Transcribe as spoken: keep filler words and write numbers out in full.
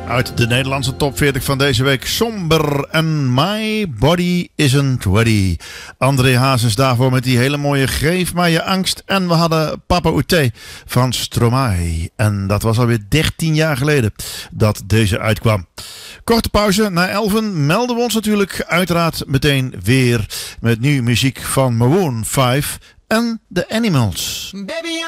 Uit de Nederlandse top veertig van deze week. Somber en My Body Isn't Ready. André Hazes daarvoor met die hele mooie Geef mij je angst. En we hadden Papa Oute van Stromae. En dat was alweer dertien jaar geleden dat deze uitkwam. Korte pauze. Na elfen melden we ons natuurlijk uiteraard meteen weer met nieuwe muziek van Maroon vijf en The Animals. Baby,